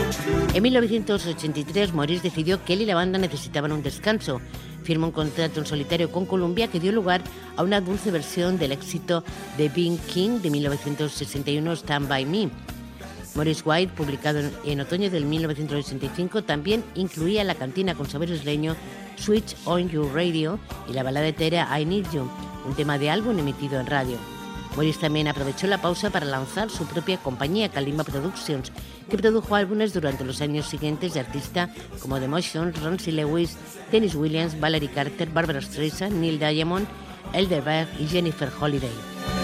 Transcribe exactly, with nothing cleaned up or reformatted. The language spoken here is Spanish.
En mil novecientos ochenta y tres, Morris decidió que él y la banda necesitaban un descanso. Firmó un contrato en solitario con Columbia que dio lugar a una dulce versión del éxito de B B King de mil novecientos sesenta y uno, Stand By Me. Maurice White, publicado en, en otoño del mil novecientos sesenta y cinco, también incluía la cantina con sabor isleño Switch On Your Radio y la baladetera I Need You, un tema de álbum emitido en radio. Morris también aprovechó la pausa para lanzar su propia compañía, Kalimba Productions, que produjo álbumes durante los años siguientes de artistas como The Motions, Ramsey Lewis, Dennis Williams, Valerie Carter, Barbra Streisand, Neil Diamond, Elderberg y Jennifer Holliday.